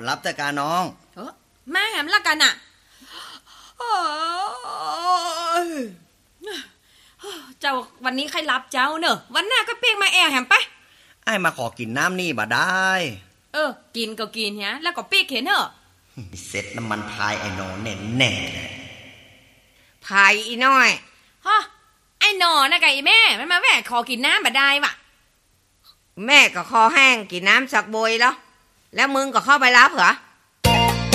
รับแต่การน้องมาแหมละกันอ่ะเจ้าวันนี้ใครรับเจ้าเนอะวันหน้าก็เปียกมาแอร์แหมไปไอ้มาขอกินน้ำนี่บ่ได้กินก็กินฮะแล้วก็เปียกเห็นเนอะเสร็จน้ำมันพายไอ้หนอแน่แน่พายอีน้อยฮะไอ้หนอนะไก่แม่มันมาแหวะขอกินน้ำบ่ได้วะแม่ก็คอแห้งกินน้ำสักบวยแล้วมึงก็เข้าไปรับเหรอ